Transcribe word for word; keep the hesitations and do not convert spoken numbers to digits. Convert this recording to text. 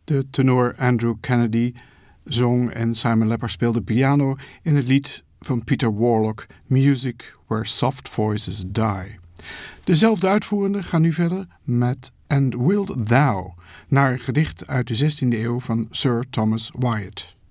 De tenor Andrew Kennedy zong en Simon Lepper speelde piano in het lied van Peter Warlock, Music Where Soft Voices Die. Dezelfde uitvoerenden gaan nu verder met And Wilt Thou, naar een gedicht uit de zestiende eeuw van Sir Thomas Wyatt.